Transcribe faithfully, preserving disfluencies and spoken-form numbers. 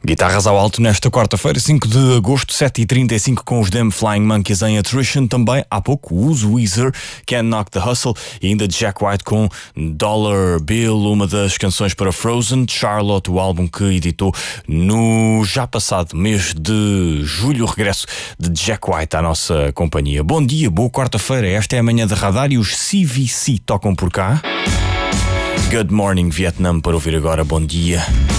Guitarras ao alto nesta quarta-feira, cinco de agosto, sete e trinta e cinco, com os Them Flying Monkeys em Attrition. Também, há pouco, Who's Weezer, Can't Knock the Hustle, e ainda Jack White com Dollar Bill, uma das canções para Frozen, Charlotte, o álbum que editou no já passado mês de julho, o regresso de Jack White à nossa companhia. Bom dia, boa quarta-feira, esta é a manhã de Radar e os C V C tocam por cá. Good Morning Vietnam para ouvir agora, bom dia.